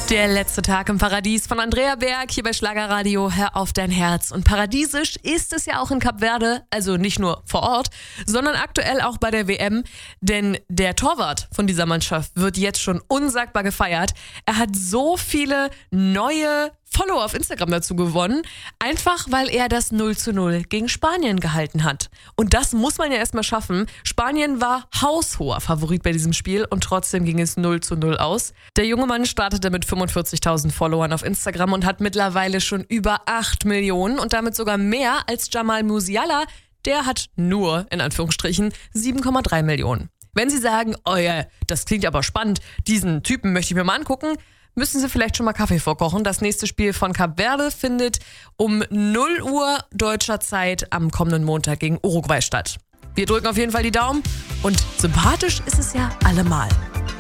Der letzte Tag im Paradies von Andrea Berg hier bei Schlagerradio. Hör auf dein Herz. Und paradiesisch ist es ja auch in Kap Verde, also nicht nur vor Ort, sondern aktuell auch bei der WM. Denn der Torwart von dieser Mannschaft wird jetzt schon unsagbar gefeiert. Er hat so viele neue Follower auf Instagram dazu gewonnen, einfach weil er das 0:0 gegen Spanien gehalten hat. Und das muss man ja erstmal schaffen. Spanien war haushoher Favorit bei diesem Spiel und trotzdem ging es 0:0 aus. Der junge Mann startete mit 45.000 Followern auf Instagram und hat mittlerweile schon über 8 Millionen und damit sogar mehr als Jamal Musiala. Der hat nur, in Anführungsstrichen, 7,3 Millionen. Wenn Sie sagen, oh ja, das klingt aber spannend, diesen Typen möchte ich mir mal angucken, müssen Sie vielleicht schon mal Kaffee vorkochen. Das nächste Spiel von Kap Verde findet um 0 Uhr deutscher Zeit am kommenden Montag gegen Uruguay statt. Wir drücken auf jeden Fall die Daumen und sympathisch ist es ja allemal.